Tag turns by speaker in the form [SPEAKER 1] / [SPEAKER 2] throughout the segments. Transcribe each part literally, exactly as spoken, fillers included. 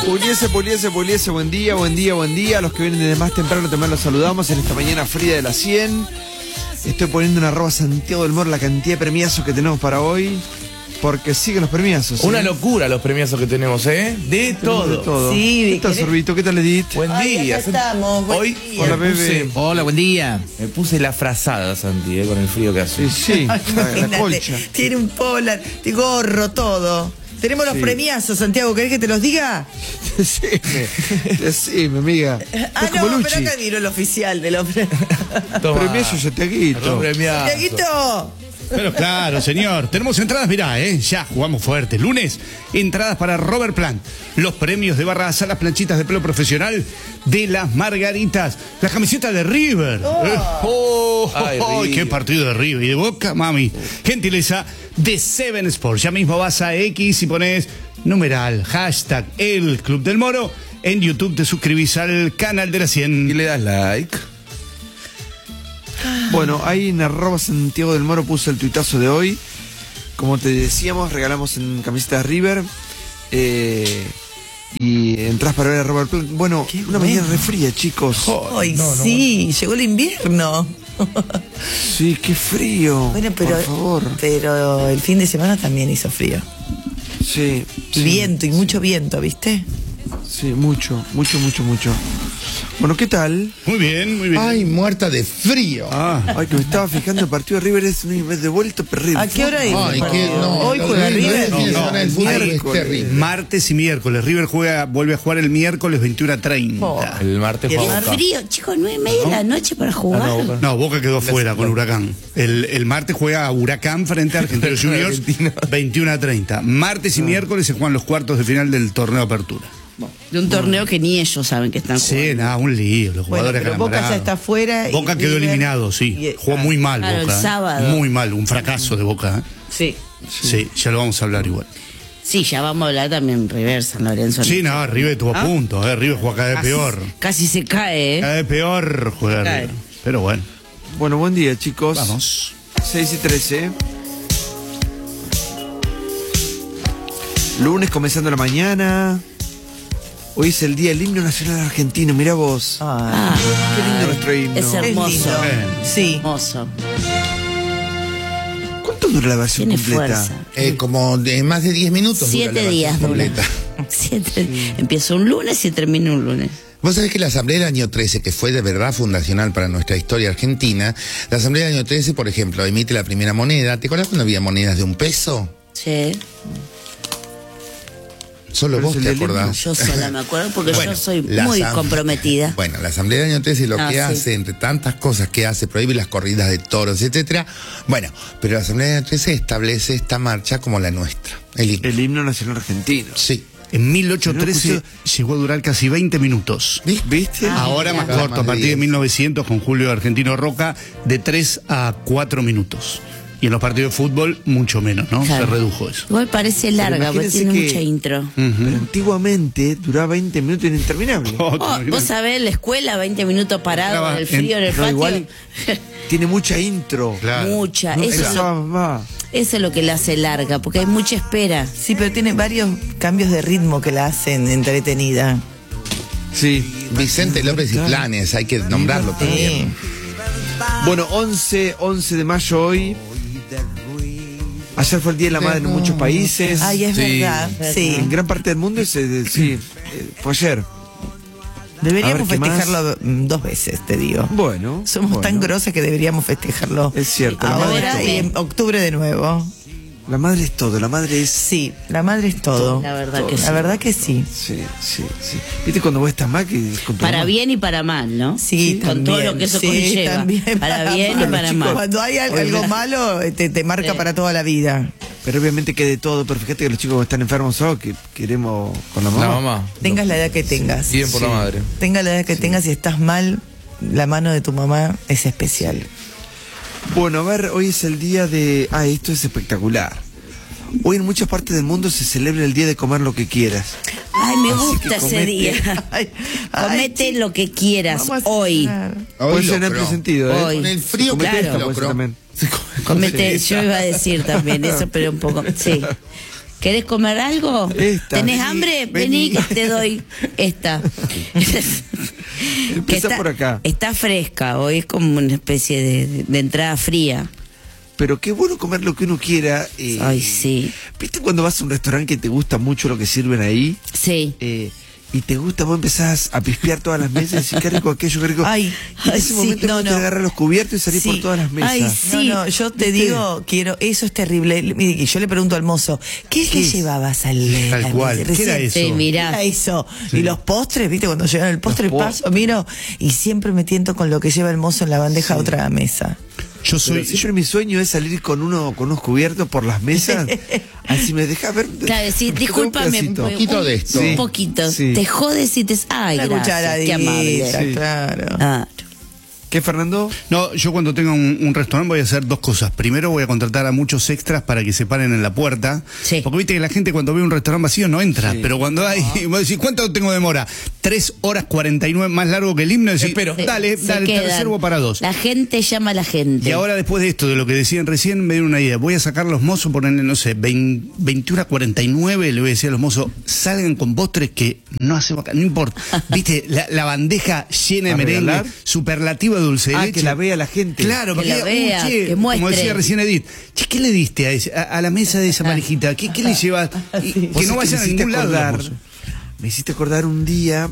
[SPEAKER 1] Puliese, puliese, puliese, buen día, buen día, buen día. A los que vienen desde más temprano también los saludamos en esta mañana fría de las cien. Estoy poniendo en arroba Santiago del Moro la cantidad de premiazos que tenemos para hoy. Porque siguen los premiazos.
[SPEAKER 2] Una
[SPEAKER 1] ¿sí?
[SPEAKER 2] locura los premiazos que tenemos, ¿eh? De todo.
[SPEAKER 1] De todo.
[SPEAKER 3] Sí,
[SPEAKER 1] ¿Qué tal,
[SPEAKER 3] ¿querés?
[SPEAKER 1] Sorbito? ¿Qué tal, Edith?
[SPEAKER 2] Buen
[SPEAKER 3] Ay,
[SPEAKER 2] día.
[SPEAKER 3] acá estamos, buen
[SPEAKER 2] Hoy
[SPEAKER 3] día.
[SPEAKER 1] Hola,
[SPEAKER 2] me puse,
[SPEAKER 1] bebé.
[SPEAKER 4] Hola, buen día.
[SPEAKER 2] me puse la frazada, Santi, ¿eh? Con el frío que hace.
[SPEAKER 1] Sí, sí,
[SPEAKER 3] Ay,
[SPEAKER 1] la, la
[SPEAKER 3] imagínate,
[SPEAKER 1] colcha.
[SPEAKER 3] tiene un polar, de gorro, todo. Tenemos los
[SPEAKER 1] Sí.
[SPEAKER 3] premiazos, Santiago, ¿querés que te los diga?
[SPEAKER 1] Decime, decime, amiga.
[SPEAKER 3] Ah,
[SPEAKER 1] Es como
[SPEAKER 3] no,
[SPEAKER 1] Luchi.
[SPEAKER 3] pero acá vino el oficial de los premiazos.
[SPEAKER 2] Toma.
[SPEAKER 1] Premiazos yo te quito.
[SPEAKER 2] Los premiazos.
[SPEAKER 3] Santiaguito,
[SPEAKER 4] Pero claro, señor. Tenemos entradas, mirá, ¿eh? Ya jugamos fuerte. Lunes, entradas para Robert Plant. Los premios de Barraza, las planchitas de pelo profesional de las Margaritas. La camiseta de River.
[SPEAKER 3] Oh.
[SPEAKER 4] Eh, oh,
[SPEAKER 2] Ay,
[SPEAKER 4] oh,
[SPEAKER 2] River.
[SPEAKER 4] qué partido de River. Y de Boca, mami. Gentileza de Seven Sports. Ya mismo vas a X y pones numeral, hashtag, el Club del Moro. En YouTube te suscribís al canal de la
[SPEAKER 2] Y
[SPEAKER 4] cien.
[SPEAKER 2] le das like.
[SPEAKER 1] Bueno, ahí en arroba Santiago del Moro puse el tuitazo de hoy. Como te decíamos, regalamos en camisetas River. Eh, y entras para ver a Robert Plant. Bueno,
[SPEAKER 3] Qué
[SPEAKER 1] una
[SPEAKER 3] bueno.
[SPEAKER 1] mañana re fría, chicos.
[SPEAKER 3] Ay, sí, llegó el invierno.
[SPEAKER 1] Sí, qué frío.
[SPEAKER 3] Bueno, pero,
[SPEAKER 1] por favor.
[SPEAKER 3] pero el fin de semana también hizo frío.
[SPEAKER 1] Sí,
[SPEAKER 3] Y
[SPEAKER 1] sí,
[SPEAKER 3] viento, y mucho viento, ¿viste?
[SPEAKER 1] sí, mucho, mucho, mucho, mucho. Bueno, ¿qué tal?
[SPEAKER 4] Muy bien, muy bien.
[SPEAKER 5] Ay, muerta de frío.
[SPEAKER 4] Ah.
[SPEAKER 1] Ay, que me estaba fijando el partido de River es una vez de vuelta, perrible.
[SPEAKER 3] ¿A qué hora es?
[SPEAKER 5] Ay, que no.
[SPEAKER 3] Hoy
[SPEAKER 5] no,
[SPEAKER 3] juega
[SPEAKER 5] no,
[SPEAKER 3] River.
[SPEAKER 5] no, el fin de
[SPEAKER 4] No,
[SPEAKER 5] semana del fútbol es
[SPEAKER 1] miércoles.
[SPEAKER 5] terrible.
[SPEAKER 4] Martes y miércoles. River juega, vuelve a jugar el miércoles veintiuno a treinta.
[SPEAKER 3] Oh.
[SPEAKER 2] El martes
[SPEAKER 3] Y el
[SPEAKER 2] juega
[SPEAKER 3] mar
[SPEAKER 2] Boca.
[SPEAKER 6] Frío, chicos, nueve y media de la noche para jugar.
[SPEAKER 2] Ah, no, Boca.
[SPEAKER 4] No, Boca quedó fuera con Huracán. El, el martes juega Huracán frente a Argentinos Juniors,
[SPEAKER 2] Argentino.
[SPEAKER 4] veintiuno a treinta. Martes y miércoles se juegan los cuartos de final del torneo Apertura.
[SPEAKER 6] De un torneo que ni ellos saben que están jugando.
[SPEAKER 4] Sí, nada, un lío. Los
[SPEAKER 3] Bueno,
[SPEAKER 4] jugadores
[SPEAKER 3] pero Boca ya
[SPEAKER 4] acalambarados.
[SPEAKER 3] está fuera. y
[SPEAKER 4] Boca quedó
[SPEAKER 3] River-
[SPEAKER 4] eliminado,
[SPEAKER 3] y-
[SPEAKER 4] sí. Jugó muy mal
[SPEAKER 6] Claro,
[SPEAKER 4] Boca.
[SPEAKER 6] el
[SPEAKER 4] ¿eh?
[SPEAKER 6] sábado.
[SPEAKER 4] Muy mal, un fracaso de Boca. ¿eh?
[SPEAKER 6] Sí.
[SPEAKER 4] Sí, ya lo vamos a hablar igual.
[SPEAKER 6] Sí, ya vamos a hablar también River, San Lorenzo.
[SPEAKER 4] Sí, no, River tuvo
[SPEAKER 6] ¿Ah?
[SPEAKER 4] puntos. ¿eh? River juega cada vez
[SPEAKER 6] Casi-
[SPEAKER 4] peor.
[SPEAKER 6] Casi se cae, ¿eh?
[SPEAKER 4] Cada vez peor juega
[SPEAKER 6] Cae.
[SPEAKER 4] River. Pero bueno,
[SPEAKER 1] Bueno, buen día, chicos.
[SPEAKER 4] vamos.
[SPEAKER 1] seis y trece. Lunes comenzando la mañana. Hoy es el día del himno nacional argentino, mirá vos.
[SPEAKER 3] Ah,
[SPEAKER 1] Qué lindo nuestro himno.
[SPEAKER 6] Es
[SPEAKER 3] es
[SPEAKER 6] hermoso.
[SPEAKER 3] lindo.
[SPEAKER 4] Bien.
[SPEAKER 3] Sí.
[SPEAKER 6] Hermoso.
[SPEAKER 1] ¿Cuánto dura la versión
[SPEAKER 6] Tiene
[SPEAKER 1] completa?
[SPEAKER 6] fuerza.
[SPEAKER 5] Eh, como de más de diez minutos. dura
[SPEAKER 6] Siete
[SPEAKER 5] la
[SPEAKER 6] días
[SPEAKER 5] versión
[SPEAKER 6] dura.
[SPEAKER 5] completa.
[SPEAKER 6] Siete. Empieza un lunes y termina un lunes.
[SPEAKER 5] Vos sabés que la Asamblea del año trece, que fue de verdad fundacional para nuestra historia argentina, la Asamblea del año trece, por ejemplo, emite la primera moneda. ¿Te acuerdas cuando había monedas de un peso?
[SPEAKER 6] Sí.
[SPEAKER 5] Solo
[SPEAKER 1] Pero
[SPEAKER 5] vos
[SPEAKER 1] es el
[SPEAKER 5] te
[SPEAKER 1] del himno.
[SPEAKER 5] acordás.
[SPEAKER 6] Yo sola me acuerdo porque
[SPEAKER 5] Bueno,
[SPEAKER 6] yo soy
[SPEAKER 5] la
[SPEAKER 6] muy
[SPEAKER 5] asam-
[SPEAKER 6] comprometida.
[SPEAKER 5] Bueno, la Asamblea del año trece lo
[SPEAKER 6] Ah,
[SPEAKER 5] que
[SPEAKER 6] sí.
[SPEAKER 5] hace, entre tantas cosas que hace, prohíbe las corridas de toros, etcétera. Bueno, pero la Asamblea del año trece establece esta marcha como la nuestra. El himno.
[SPEAKER 1] El himno nacional argentino.
[SPEAKER 5] Sí.
[SPEAKER 4] En mil ochocientos trece
[SPEAKER 1] Pero
[SPEAKER 4] llegó a durar casi veinte minutos.
[SPEAKER 5] ¿Viste?
[SPEAKER 1] ¿Viste?
[SPEAKER 4] Ahora más
[SPEAKER 5] mira.
[SPEAKER 4] corto, a
[SPEAKER 5] Más de
[SPEAKER 4] partir de
[SPEAKER 5] diez.
[SPEAKER 4] mil novecientos con Julio Argentino Roca, de tres a cuatro minutos. Y en los partidos de fútbol, mucho menos, ¿no?
[SPEAKER 6] Claro.
[SPEAKER 4] Se redujo eso.
[SPEAKER 6] Igual parece larga, porque
[SPEAKER 1] imagínense
[SPEAKER 6] tiene
[SPEAKER 1] que-
[SPEAKER 6] mucha intro.
[SPEAKER 1] Pero antiguamente duraba veinte minutos y era interminable.
[SPEAKER 4] Oh, ¿te
[SPEAKER 6] Oh,
[SPEAKER 4] imaginas?
[SPEAKER 6] vos sabés, la escuela, veinte minutos parado
[SPEAKER 4] Estaba
[SPEAKER 6] en el frío, en,
[SPEAKER 4] en-
[SPEAKER 6] el
[SPEAKER 1] No,
[SPEAKER 6] patio.
[SPEAKER 1] igual tiene mucha intro.
[SPEAKER 4] Claro.
[SPEAKER 6] Mucha.
[SPEAKER 1] No
[SPEAKER 6] eso, es
[SPEAKER 1] empezaba
[SPEAKER 6] lo,
[SPEAKER 1] más.
[SPEAKER 6] eso es lo que la hace larga, porque hay mucha espera.
[SPEAKER 3] Sí, pero tiene varios cambios de ritmo que la hacen entretenida.
[SPEAKER 1] Sí.
[SPEAKER 5] Vicente López y Planes, hay que nombrarlo
[SPEAKER 3] Sí.
[SPEAKER 5] también.
[SPEAKER 1] Bueno, once, once de mayo hoy. Ayer fue el Día de la Madre en muchos países.
[SPEAKER 3] Ay, es
[SPEAKER 2] Sí.
[SPEAKER 3] verdad. Sí.
[SPEAKER 1] En gran parte del mundo, es, eh, sí, eh, fue ayer.
[SPEAKER 3] Deberíamos
[SPEAKER 1] A ver, ¿qué más?
[SPEAKER 3] festejarlo mm, dos veces, te digo.
[SPEAKER 1] Bueno.
[SPEAKER 3] Somos
[SPEAKER 1] bueno.
[SPEAKER 3] tan grosas que deberíamos festejarlo.
[SPEAKER 1] Es cierto, la madre
[SPEAKER 3] Ahora
[SPEAKER 1] es
[SPEAKER 3] y en octubre de nuevo.
[SPEAKER 1] La madre es todo, la madre es...
[SPEAKER 3] Sí, la madre es todo.
[SPEAKER 6] La verdad que
[SPEAKER 3] La
[SPEAKER 6] sí.
[SPEAKER 3] verdad que sí.
[SPEAKER 1] Sí, sí, sí. ¿Viste cuando vos estás mal? Que es con tu
[SPEAKER 6] Para
[SPEAKER 1] mamá?
[SPEAKER 6] bien y para mal, ¿no?
[SPEAKER 3] Sí,
[SPEAKER 6] Con
[SPEAKER 3] también.
[SPEAKER 6] todo lo que eso
[SPEAKER 3] Sí,
[SPEAKER 6] conlleva.
[SPEAKER 3] también
[SPEAKER 6] para bien y
[SPEAKER 3] mal.
[SPEAKER 6] para
[SPEAKER 3] Chicos,
[SPEAKER 6] mal.
[SPEAKER 3] Cuando hay al- algo malo, eh, te, te marca para toda la vida.
[SPEAKER 1] Pero obviamente que de todo, pero fíjate que los chicos que están enfermos son que queremos con la mamá.
[SPEAKER 2] La mamá.
[SPEAKER 3] Tengas la edad que tengas.
[SPEAKER 2] Bien por la madre.
[SPEAKER 3] Tenga la edad que tengas, si estás mal, la mano de tu mamá es especial.
[SPEAKER 1] Bueno, a ver, hoy es el día de... Ah, esto es espectacular. Hoy en muchas partes del mundo se celebra el día de comer lo que quieras.
[SPEAKER 6] Ay, me
[SPEAKER 1] Así
[SPEAKER 6] gusta
[SPEAKER 1] que
[SPEAKER 6] ese
[SPEAKER 1] comete.
[SPEAKER 6] día.
[SPEAKER 3] Ay, ay,
[SPEAKER 6] Comete lo que quieras
[SPEAKER 3] vamos a
[SPEAKER 6] hoy.
[SPEAKER 3] cenar.
[SPEAKER 1] Puede ser en amplio
[SPEAKER 5] locro.
[SPEAKER 1] sentido, ¿eh?
[SPEAKER 6] Hoy.
[SPEAKER 5] Con el frío que
[SPEAKER 6] Claro.
[SPEAKER 5] te
[SPEAKER 1] Puede ser
[SPEAKER 5] locro.
[SPEAKER 1] también.
[SPEAKER 6] Comete, yo iba a decir también eso, pero un poco. Sí. ¿Querés comer algo?
[SPEAKER 1] Esta.
[SPEAKER 6] ¿Tenés
[SPEAKER 1] Vení,
[SPEAKER 6] hambre?
[SPEAKER 1] vení.
[SPEAKER 6] Vení que te doy esta. Que
[SPEAKER 1] Empieza por acá.
[SPEAKER 6] Está fresca, hoy es como una especie de, de entrada fría.
[SPEAKER 1] Pero qué bueno comer lo que uno quiera. eh,
[SPEAKER 6] Ay, sí.
[SPEAKER 1] ¿Viste cuando vas a un restaurante que te gusta mucho lo que sirven ahí?
[SPEAKER 6] Sí.
[SPEAKER 1] Eh, y te gusta, vos empezás a pispear todas las mesas y decís, qué rico aquello, qué rico.
[SPEAKER 3] Ay,
[SPEAKER 1] y en
[SPEAKER 3] ay,
[SPEAKER 1] ese
[SPEAKER 3] sí,
[SPEAKER 1] momento
[SPEAKER 3] no,
[SPEAKER 1] uno
[SPEAKER 3] no.
[SPEAKER 1] quiere agarrar los cubiertos y salir
[SPEAKER 3] Sí.
[SPEAKER 1] por todas las mesas.
[SPEAKER 3] Ay,
[SPEAKER 6] Sí.
[SPEAKER 3] No, no, yo te
[SPEAKER 1] ¿Viste?
[SPEAKER 3] digo, quiero, eso es terrible. Y yo le pregunto al mozo, ¿qué,
[SPEAKER 1] ¿Qué
[SPEAKER 3] le
[SPEAKER 1] es?
[SPEAKER 3] llevabas al
[SPEAKER 4] Tal
[SPEAKER 3] al-
[SPEAKER 4] cual. ¿Qué
[SPEAKER 3] recién?
[SPEAKER 4] era eso?
[SPEAKER 6] Sí,
[SPEAKER 3] ¿Qué
[SPEAKER 6] mirá.
[SPEAKER 3] era eso? Y los postres, ¿viste? Cuando llegan el postre,
[SPEAKER 1] Los
[SPEAKER 3] paso, miro, y siempre me tiento con lo que lleva el mozo en la bandeja a otra mesa.
[SPEAKER 4] Yo
[SPEAKER 1] Pero
[SPEAKER 4] soy.
[SPEAKER 1] siempre mi sueño es salir con uno con unos cubiertos por las mesas. Así me deja ver.
[SPEAKER 6] Claro, sí,
[SPEAKER 1] un
[SPEAKER 6] discúlpame.
[SPEAKER 1] pedacito.
[SPEAKER 5] Un poquito de esto.
[SPEAKER 6] Un
[SPEAKER 1] Sí,
[SPEAKER 6] poquito.
[SPEAKER 1] sí.
[SPEAKER 6] Te jodes y te... Ay,
[SPEAKER 3] Una
[SPEAKER 6] gracias,
[SPEAKER 3] cucharadita,
[SPEAKER 6] qué amable.
[SPEAKER 1] Sí.
[SPEAKER 3] claro.
[SPEAKER 6] Ah,
[SPEAKER 1] ¿Qué, Fernando?
[SPEAKER 4] No, yo cuando tenga un, un restaurante voy a hacer dos cosas. Primero voy a contratar a muchos extras para que se paren en la puerta.
[SPEAKER 6] Sí.
[SPEAKER 4] Porque viste que la gente cuando ve un restaurante vacío no entra.
[SPEAKER 1] Sí.
[SPEAKER 4] Pero cuando hay, vos decís, ¿cuánto tengo de mora? Tres horas cuarenta y nueve, más largo que el himno. Decís,
[SPEAKER 2] Espero.
[SPEAKER 4] dale,
[SPEAKER 6] se
[SPEAKER 4] dale, te
[SPEAKER 6] quedan.
[SPEAKER 4] reservo para dos.
[SPEAKER 6] La gente llama a la gente.
[SPEAKER 4] Y ahora después de esto, de lo que decían recién, me dieron una idea. Voy a sacar a los mozos, ponerle, no sé, veinte, veintiuno a cuarenta y nueve, le voy a decir a los mozos, salgan con postres que no hacemos acá, no importa. Viste, la, la bandeja llena de
[SPEAKER 1] ¿A
[SPEAKER 4] merengue,
[SPEAKER 1] regalar?
[SPEAKER 4] superlativa de dulce de
[SPEAKER 1] Ah,
[SPEAKER 4] leche.
[SPEAKER 1] que la vea la gente.
[SPEAKER 4] Claro,
[SPEAKER 6] Que
[SPEAKER 4] porque
[SPEAKER 6] la
[SPEAKER 4] diga,
[SPEAKER 6] vea,
[SPEAKER 4] "Uy, che",
[SPEAKER 6] que
[SPEAKER 4] como
[SPEAKER 6] muestre.
[SPEAKER 4] decía recién Edith, che, ¿qué le diste a, ese- a, a la mesa de esa parejita? ¿Qué, qué le llevas? Y-
[SPEAKER 3] Sí.
[SPEAKER 4] Que
[SPEAKER 1] Vos
[SPEAKER 4] no
[SPEAKER 1] sabés
[SPEAKER 4] vayan a
[SPEAKER 1] me hiciste
[SPEAKER 4] ningún lado.
[SPEAKER 1] acordar-
[SPEAKER 4] los mozos.
[SPEAKER 1] Me hiciste acordar un día.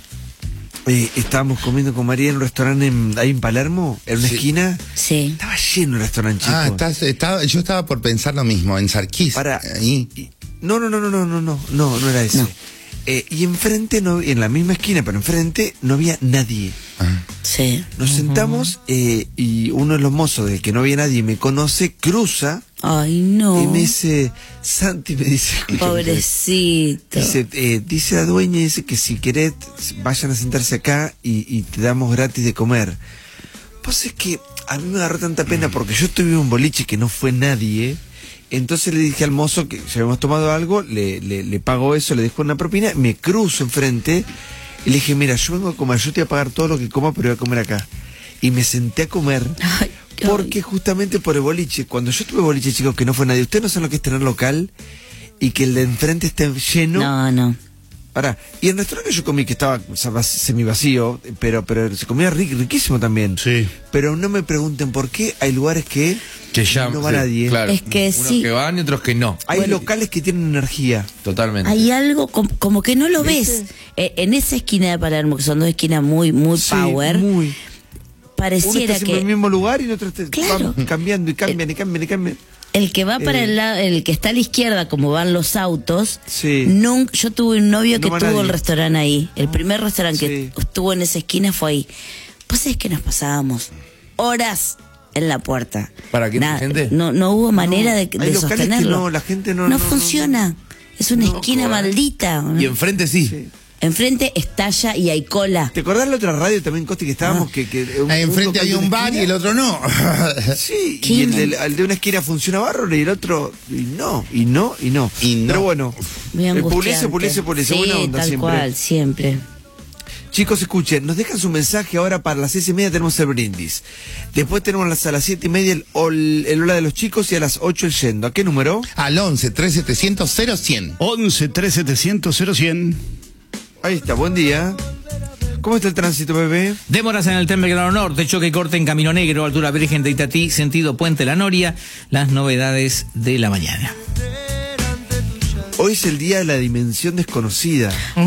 [SPEAKER 1] eh, estábamos comiendo con María en un restaurante en- ahí en Palermo, en una
[SPEAKER 5] Sí.
[SPEAKER 1] esquina.
[SPEAKER 6] Sí.
[SPEAKER 1] Estaba lleno el restaurante, chico.
[SPEAKER 5] Ah, estás, estaba, yo estaba por pensar lo mismo, en Sarquís.
[SPEAKER 1] Para.
[SPEAKER 5] Ahí.
[SPEAKER 1] y- no, no, no, no, no, no, no, no, no era ese.
[SPEAKER 6] No.
[SPEAKER 1] Eh, y enfrente, no, en la misma esquina, pero enfrente no había nadie.
[SPEAKER 5] Ah.
[SPEAKER 6] Sí.
[SPEAKER 1] Nos sentamos eh, y uno de los mozos del que no había nadie me conoce, cruza
[SPEAKER 6] Ay, no.
[SPEAKER 1] y me dice, Santi, me dice, escúchame,
[SPEAKER 6] Pobrecito.
[SPEAKER 1] dice, eh, dice la dueña, dice que si querés vayan a sentarse acá y, y te damos gratis de comer. Pues es que a mí me agarró tanta pena porque yo tuve un boliche que no fue nadie. Entonces le dije al mozo que si habíamos tomado algo, le, le, le pago eso, le dejo una propina, me cruzo enfrente y le dije, mira, yo vengo a comer, yo te voy a pagar todo lo que coma, pero voy a comer acá. Y me senté a comer.
[SPEAKER 6] Ay,
[SPEAKER 1] Porque justamente por el boliche, cuando yo tuve boliche, chicos, que no fue nadie, ustedes no saben lo que es tener local y que el de enfrente esté lleno.
[SPEAKER 6] No, no.
[SPEAKER 1] Pará, y el restaurante que yo comí, que estaba semi vacío, pero, pero se comía ri- riquísimo también.
[SPEAKER 4] Sí.
[SPEAKER 1] Pero no me pregunten por qué hay lugares que,
[SPEAKER 2] Que ya,
[SPEAKER 1] no va
[SPEAKER 2] sí,
[SPEAKER 1] nadie.
[SPEAKER 2] Claro.
[SPEAKER 6] Es que
[SPEAKER 2] Unos
[SPEAKER 6] sí.
[SPEAKER 2] que van y otros que no.
[SPEAKER 1] Hay locales que tienen energía.
[SPEAKER 2] Totalmente.
[SPEAKER 6] Hay algo com- como que no lo
[SPEAKER 1] ¿Viste?
[SPEAKER 6] ves. Eh, en esa esquina de Palermo, que son dos esquinas muy, muy
[SPEAKER 1] Sí,
[SPEAKER 6] power,
[SPEAKER 1] muy. Uno
[SPEAKER 6] pareciera
[SPEAKER 1] está siempre en el
[SPEAKER 6] que
[SPEAKER 1] mismo lugar y el otro está
[SPEAKER 6] Claro.
[SPEAKER 1] van cambiando y cambian y cambian y cambian.
[SPEAKER 6] el que va para
[SPEAKER 1] Eh.
[SPEAKER 6] el lado, el que está a la izquierda, como van los autos,
[SPEAKER 1] Sí.
[SPEAKER 6] nun- yo tuve un novio que
[SPEAKER 1] No va
[SPEAKER 6] tuvo
[SPEAKER 1] nadie.
[SPEAKER 6] el restaurante ahí. El primer restaurante
[SPEAKER 1] Sí.
[SPEAKER 6] que estuvo en esa esquina fue ahí. Pues es que nos pasábamos horas en la puerta.
[SPEAKER 2] ¿Para qué,
[SPEAKER 6] Nada,
[SPEAKER 2] gente?
[SPEAKER 6] No, no hubo manera de,
[SPEAKER 1] hay
[SPEAKER 6] de
[SPEAKER 1] locales que
[SPEAKER 6] sostenerlo.
[SPEAKER 1] no, la gente no- no- no-
[SPEAKER 6] funciona. Es una
[SPEAKER 1] No,
[SPEAKER 6] esquina
[SPEAKER 1] joder.
[SPEAKER 6] maldita.
[SPEAKER 2] Y enfrente sí.
[SPEAKER 1] Sí.
[SPEAKER 6] Enfrente estalla y hay cola.
[SPEAKER 1] ¿Te acordás la otra radio también, Costi, que estábamos? Que, que un-
[SPEAKER 5] Ahí enfrente
[SPEAKER 1] local
[SPEAKER 5] hay
[SPEAKER 1] de
[SPEAKER 5] un
[SPEAKER 1] una
[SPEAKER 5] bar y
[SPEAKER 1] esquina?
[SPEAKER 5] el otro no.
[SPEAKER 1] Sí,
[SPEAKER 6] ¿Qué
[SPEAKER 1] y el
[SPEAKER 6] no?
[SPEAKER 1] de, el de una esquina funciona bárbaro y el otro, y no, y no, y no.
[SPEAKER 5] Y no.
[SPEAKER 1] Pero bueno,
[SPEAKER 6] Muy
[SPEAKER 1] eh,
[SPEAKER 6] angustiante.
[SPEAKER 1] publice, publice, publice,
[SPEAKER 6] Sí,
[SPEAKER 1] buena onda
[SPEAKER 6] tal
[SPEAKER 1] siempre.
[SPEAKER 6] cual, siempre.
[SPEAKER 1] Chicos, escuchen, nos dejan su mensaje ahora para las seis y media tenemos el brindis. Después tenemos a las, a las siete y media el, ol- el hola de los chicos y a las ocho el yendo. ¿A qué número?
[SPEAKER 5] Al once, tres setecientos, cero cien.
[SPEAKER 4] once, tres setecientos, cero cien.
[SPEAKER 1] Ahí está, buen día. ¿Cómo está el tránsito, bebé?
[SPEAKER 7] Demoras en el tren Belgrano Norte, choque y corte en Camino Negro, altura Virgen de Itatí, sentido Puente La Noria, las novedades de la mañana.
[SPEAKER 1] Hoy es el día de la dimensión desconocida.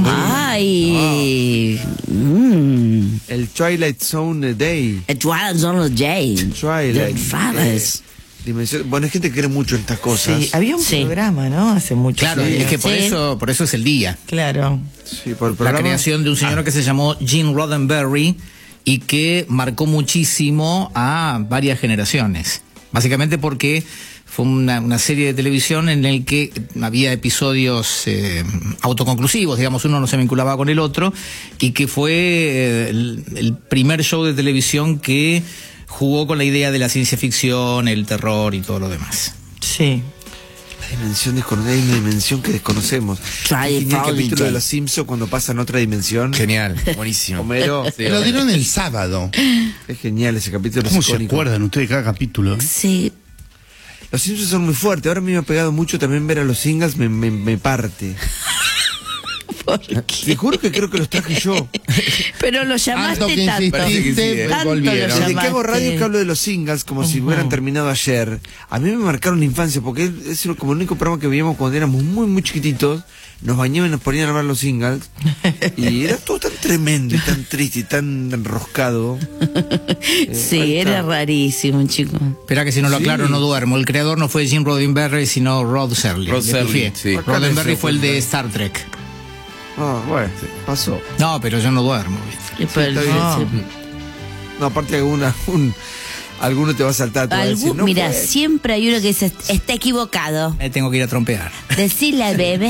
[SPEAKER 6] Ay. Mm.
[SPEAKER 1] El Twilight Zone Day.
[SPEAKER 6] El Twilight Zone Day.
[SPEAKER 1] Twilight.
[SPEAKER 6] The Fathers.
[SPEAKER 1] Eh, dimensión. Bueno, hay gente que cree mucho en estas cosas.
[SPEAKER 3] Sí, había un
[SPEAKER 6] Sí.
[SPEAKER 3] programa, ¿no? Hace mucho.
[SPEAKER 7] Claro,
[SPEAKER 3] Sí.
[SPEAKER 7] es que por
[SPEAKER 6] Sí.
[SPEAKER 7] eso, por eso es el día.
[SPEAKER 3] Claro.
[SPEAKER 1] Sí, por el
[SPEAKER 7] La
[SPEAKER 1] programa.
[SPEAKER 7] creación de un señor que se llamó Gene Roddenberry y que marcó muchísimo a varias generaciones. Básicamente porque fue una, una serie de televisión en el que había episodios eh, autoconclusivos, digamos, uno no se vinculaba con el otro, y que fue eh, el, el primer show de televisión que jugó con la idea de la ciencia ficción, el terror y todo lo demás.
[SPEAKER 3] Sí.
[SPEAKER 1] La dimensión desconocida, hay una dimensión que desconocemos.
[SPEAKER 6] Twilight
[SPEAKER 1] Genial
[SPEAKER 6] Zone
[SPEAKER 1] capítulo de
[SPEAKER 6] Day.
[SPEAKER 1] los Simpsons cuando pasan a otra dimensión.
[SPEAKER 2] Genial, buenísimo.
[SPEAKER 1] Homero.
[SPEAKER 2] Sí,
[SPEAKER 5] Lo dieron el sábado.
[SPEAKER 1] Es genial ese capítulo.
[SPEAKER 4] ¿Cómo
[SPEAKER 1] es
[SPEAKER 4] se
[SPEAKER 1] icónico.
[SPEAKER 4] acuerdan ustedes de cada capítulo? eh?
[SPEAKER 6] Sí.
[SPEAKER 1] Los Simpsons son muy fuertes. Ahora a mí me ha pegado mucho también ver a los Singles, me, me, me parte.
[SPEAKER 6] ¿Por qué?
[SPEAKER 1] Te juro que creo que los traje yo.
[SPEAKER 6] Pero lo
[SPEAKER 5] Tanto
[SPEAKER 6] llamaste
[SPEAKER 5] que
[SPEAKER 6] tanto.
[SPEAKER 5] insististe,
[SPEAKER 2] ¿eh?
[SPEAKER 6] Tanto
[SPEAKER 5] volvieron.
[SPEAKER 6] lo
[SPEAKER 1] Desde que hago
[SPEAKER 6] llamaste.
[SPEAKER 1] radio que hablo de los Singles como si hubieran terminado ayer. A mí me marcaron la infancia porque es como el único programa que veíamos cuando éramos muy, muy chiquititos. Nos bañaban y nos ponían a ver los Singles. Y era todo tan tremendo y tan triste y tan enroscado. Eh,
[SPEAKER 6] Sí,
[SPEAKER 1] ahí está.
[SPEAKER 6] era rarísimo, chico.
[SPEAKER 7] Espera que si no lo
[SPEAKER 1] Sí.
[SPEAKER 7] aclaro no duermo. El creador no fue Gene Roddenberry, sino Rod Serling.
[SPEAKER 2] Rod
[SPEAKER 7] Le
[SPEAKER 2] Serling,
[SPEAKER 7] pifié.
[SPEAKER 2] sí.
[SPEAKER 7] Roddenberry
[SPEAKER 1] Acá
[SPEAKER 7] fue el
[SPEAKER 1] le
[SPEAKER 7] de Star Trek.
[SPEAKER 1] Ah, bueno, pasó.
[SPEAKER 7] No, pero yo no duermo, ¿viste?
[SPEAKER 6] Y pero-
[SPEAKER 1] está bien.
[SPEAKER 6] sí.
[SPEAKER 1] No, aparte alguna, un, alguno te va a saltar. Te va a
[SPEAKER 6] Algún-
[SPEAKER 1] decir, no
[SPEAKER 6] mira,
[SPEAKER 1] fue.
[SPEAKER 6] siempre hay uno que dice, está equivocado.
[SPEAKER 7] Me tengo que ir a trompear.
[SPEAKER 6] Decirle al bebé.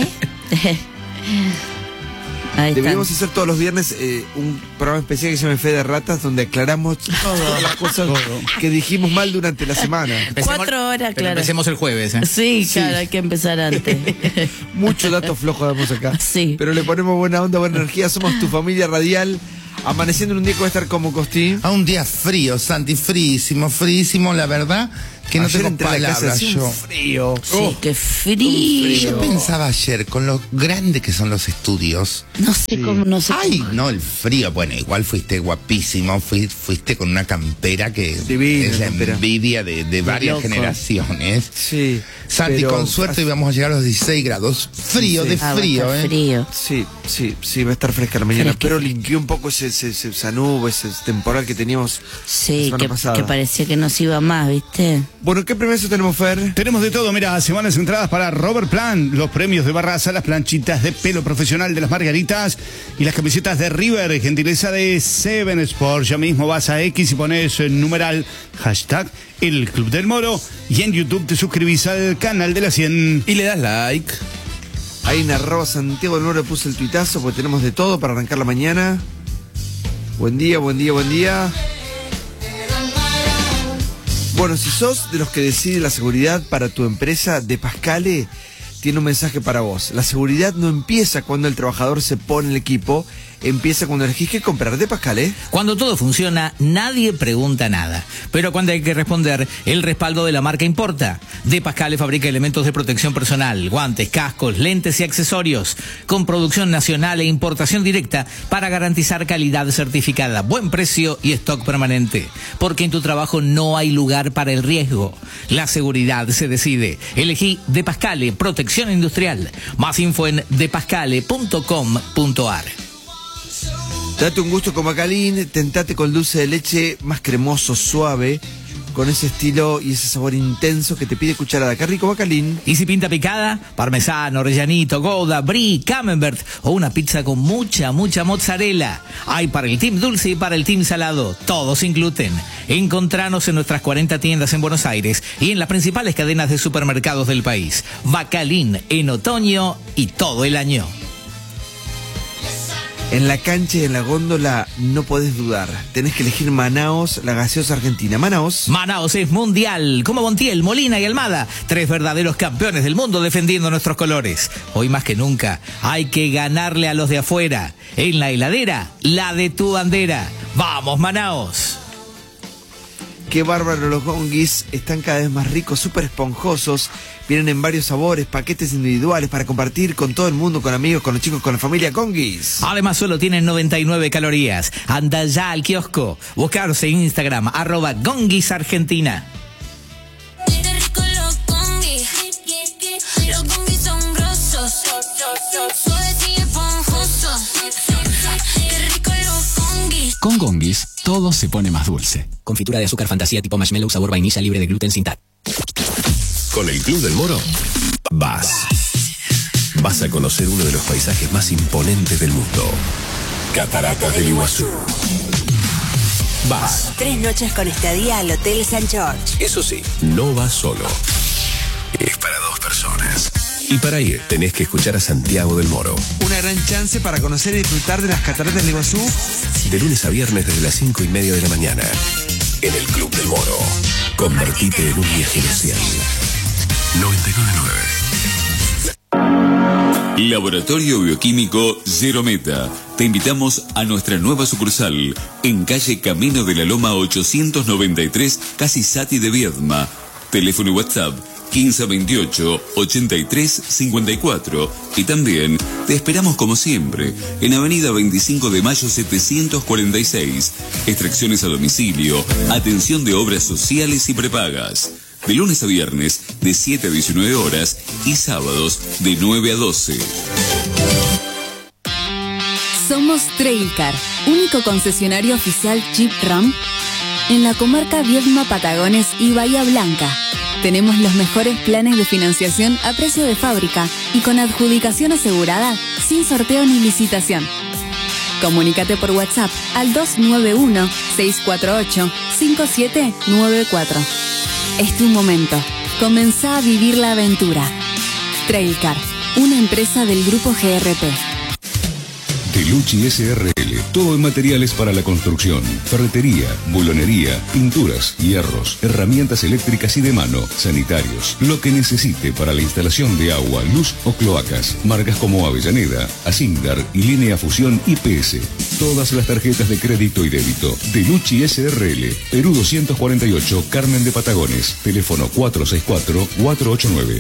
[SPEAKER 6] Ahí está.
[SPEAKER 1] Deberíamos hacer todos los viernes eh, un programa especial que se llama Fe de Ratas, donde aclaramos todas las cosas que dijimos mal durante la semana.
[SPEAKER 6] Cuatro horas,
[SPEAKER 7] pero
[SPEAKER 6] claro.
[SPEAKER 7] Empecemos el jueves, ¿eh?
[SPEAKER 6] Sí, claro, hay que empezar antes.
[SPEAKER 1] Mucho dato flojo damos acá.
[SPEAKER 6] Sí.
[SPEAKER 1] Pero le ponemos buena onda, buena energía. Somos tu familia radial. Amaneciendo en un día que va a estar como Costín.
[SPEAKER 5] A un día frío, Santi, frísimo, frísimo, la verdad que no
[SPEAKER 1] Ayer
[SPEAKER 5] tengo
[SPEAKER 1] entré a la casa,
[SPEAKER 5] palabras
[SPEAKER 1] hacía
[SPEAKER 5] yo.
[SPEAKER 1] un frío.
[SPEAKER 6] Sí, qué frío.
[SPEAKER 5] Yo pensaba ayer, con lo grande que son los estudios.
[SPEAKER 6] No sé cómo, no sé
[SPEAKER 5] Ay,
[SPEAKER 6] cómo.
[SPEAKER 5] no, el frío. Bueno, igual fuiste guapísimo, fui- fuiste con una campera que
[SPEAKER 1] Divina
[SPEAKER 5] es la
[SPEAKER 1] campera.
[SPEAKER 5] envidia de, de varias
[SPEAKER 6] loco.
[SPEAKER 5] generaciones.
[SPEAKER 1] Sí.
[SPEAKER 5] Santi,
[SPEAKER 1] pero-
[SPEAKER 5] con suerte íbamos a llegar a los dieciséis grados. Frío,
[SPEAKER 1] Sí.
[SPEAKER 5] de
[SPEAKER 6] Ah, va a
[SPEAKER 5] frío,
[SPEAKER 6] estar
[SPEAKER 5] ¿eh?
[SPEAKER 6] frío.
[SPEAKER 1] Sí, sí, sí, va a estar fresca la mañana.
[SPEAKER 6] Fresca.
[SPEAKER 1] Pero limpió un poco ese, ese, ese- esa nube, ese temporal que teníamos la
[SPEAKER 6] Sí,
[SPEAKER 1] semana
[SPEAKER 6] que,
[SPEAKER 1] pasada.
[SPEAKER 6] que parecía que nos iba más, ¿viste?
[SPEAKER 1] Bueno, ¿qué premios tenemos, Fer?
[SPEAKER 4] Tenemos de todo, mira, semanas entradas para Robert Plant, los premios de Barraza, las planchitas de pelo profesional de las Margaritas y las camisetas de River, gentileza de Seven Sports. Ya mismo vas a X y pones el numeral hashtag El Club del Moro y en YouTube te suscribís al canal de la cien.
[SPEAKER 2] Y le das like.
[SPEAKER 1] Ahí en arroba Santiago del Moro le puse el tuitazo porque tenemos de todo para arrancar la mañana. Buen día, buen día, buen día. Bueno, si sos de los que decide la seguridad para tu empresa, De Pascale tiene un mensaje para vos. La seguridad no empieza cuando el trabajador se pone el equipo, empieza cuando elegís qué comprar. De Pascale.
[SPEAKER 7] Cuando todo funciona, nadie pregunta nada. Pero cuando hay que responder, el respaldo de la marca importa. De Pascale fabrica elementos de protección personal, guantes, cascos, lentes y accesorios, con producción nacional e importación directa para garantizar calidad certificada, buen precio y stock permanente. Porque en tu trabajo no hay lugar para el riesgo. La seguridad se decide. Elegí De Pascale, protección industrial. Más info en de pascale punto com punto ar.
[SPEAKER 1] Date un gusto con Bacalín, tentate con dulce de leche más cremoso, suave, con ese estilo y ese sabor intenso que te pide cucharada. Qué rico, Bacalín.
[SPEAKER 7] Y si pinta picada, parmesano, rellanito, gouda, brie, camembert o una pizza con mucha, mucha mozzarella. Hay para el team dulce y para el team salado, todos sin gluten. Encontranos en nuestras cuarenta tiendas en Buenos Aires y en las principales cadenas de supermercados del país. Bacalín en otoño y todo el año.
[SPEAKER 1] En la cancha y en la góndola no podés dudar. Tenés que elegir Manaos, la gaseosa argentina. Manaos.
[SPEAKER 7] Manaos es mundial, como Montiel, Molina y Almada, tres verdaderos campeones del mundo defendiendo nuestros colores. Hoy más que nunca hay que ganarle a los de afuera. En la heladera, la de tu bandera. ¡Vamos, Manaos!
[SPEAKER 1] Qué bárbaro, los gonguis están cada vez más ricos, súper esponjosos. Vienen en varios sabores, paquetes individuales para compartir con todo el mundo, con amigos, con los chicos, con la familia Gonguis.
[SPEAKER 7] Además solo tienen noventa y nueve calorías. Anda ya al kiosco. Buscarse en Instagram, arroba Gonguis Argentina.
[SPEAKER 8] Qué rico los congis, los congis son grosos, suaves y esponjosos. Qué rico los congis.
[SPEAKER 9] Con Gonguis, todo se pone más dulce. Confitura de azúcar fantasía tipo marshmallow sabor vainilla libre de gluten sin T A C.
[SPEAKER 10] Con el Club del Moro, vas. Vas a conocer uno de los paisajes más imponentes del mundo. Cataratas del Iguazú. Vas.
[SPEAKER 11] Tres noches con estadía al Hotel San George.
[SPEAKER 10] Eso sí, no vas solo. Es para dos personas. Y para ir, tenés que escuchar a Santiago del Moro.
[SPEAKER 1] Una gran chance para conocer y disfrutar de las cataratas del Iguazú.
[SPEAKER 10] De lunes a viernes desde las cinco y media de la mañana. En el Club del Moro. Convertite en un viajero ciel. noventa y nueve punto nueve.
[SPEAKER 12] Laboratorio Bioquímico Zero Meta. Te invitamos a nuestra nueva sucursal en calle Camino de la Loma ochocientos noventa y tres, casi Sati de Viedma. Teléfono y WhatsApp quince veintiocho ochenta y tres cincuenta y cuatro. Y también te esperamos como siempre en Avenida veinticinco de Mayo setecientos cuarenta y seis. Extracciones a domicilio, atención de obras sociales y prepagas. De lunes a viernes de siete a diecinueve horas y sábados de nueve a doce.
[SPEAKER 13] Somos Trailcar, único concesionario oficial Jeep Ram en la comarca Viedma, Patagones y Bahía Blanca. Tenemos los mejores planes de financiación a precio de fábrica y con adjudicación asegurada, sin sorteo ni licitación. Comunícate por WhatsApp al dos nueve uno, seis cuatro ocho, cinco siete nueve cuatro. Es tu momento. Comenzá a vivir la aventura. Trailcar, una empresa del Grupo G R P.
[SPEAKER 14] Delucci S R L, todo en materiales para la construcción, ferretería, bulonería, pinturas, hierros, herramientas eléctricas y de mano, sanitarios, lo que necesite para la instalación de agua, luz o cloacas, marcas como Avellaneda, Asindar y Línea Fusión I P S. Todas las tarjetas de crédito y débito. Delucci S R L, Perú doscientos cuarenta y ocho, Carmen de Patagones, teléfono cuatro seis cuatro, cuatro ocho nueve.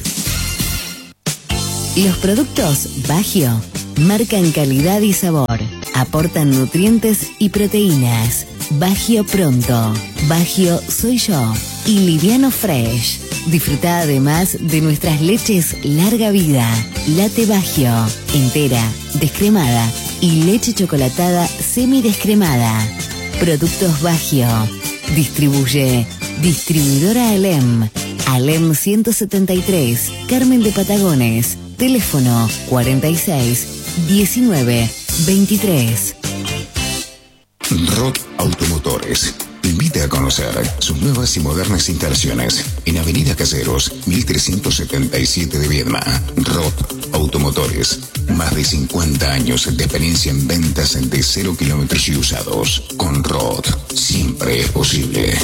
[SPEAKER 15] Los productos Bagio marcan calidad y sabor, aportan nutrientes y proteínas. Bagio Pronto, Bagio Soy Yo y Liviano Fresh. Disfruta además de nuestras leches Larga Vida, Latte Bagio, entera, descremada y leche chocolatada semidescremada. Productos Bagio. Distribuye Distribuidora Alem. Alem ciento setenta y tres, Carmen de Patagones. Teléfono cuarenta y seis, diecinueve, veintitrés.
[SPEAKER 16] Roth Automotores te invita a conocer sus nuevas y modernas instalaciones en Avenida Caseros, mil trescientos setenta y siete de Viedma. Roth Automotores, más de cincuenta años de experiencia en ventas de cero kilómetros y usados. Con Roth, siempre es posible.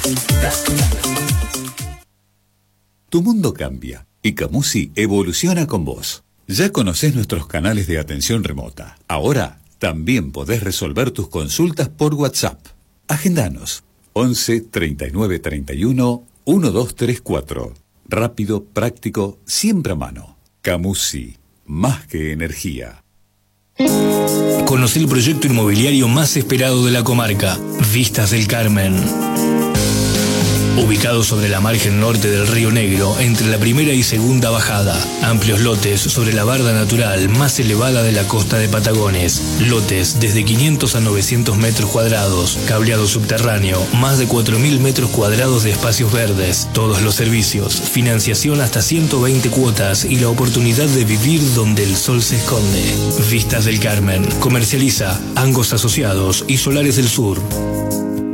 [SPEAKER 17] Tu mundo cambia y Camusi evoluciona con vos. Ya conocés nuestros canales de atención remota. Ahora también podés resolver tus consultas por WhatsApp. Agendanos once, treinta y nueve, treinta y uno, doce treinta y cuatro. Rápido, práctico, siempre a mano. Camusi, más que energía.
[SPEAKER 18] Conocí el proyecto inmobiliario más esperado de la comarca, Vistas del Carmen. Ubicado sobre la margen norte del Río Negro, entre la primera y segunda bajada. Amplios lotes sobre la barda natural más elevada de la costa de Patagones. Lotes desde quinientos a novecientos metros cuadrados. Cableado subterráneo, más de cuatro mil metros cuadrados de espacios verdes. Todos los servicios, financiación hasta ciento veinte cuotas y la oportunidad de vivir donde el sol se esconde. Vistas del Carmen. Comercializa Angos Asociados y Solares del Sur.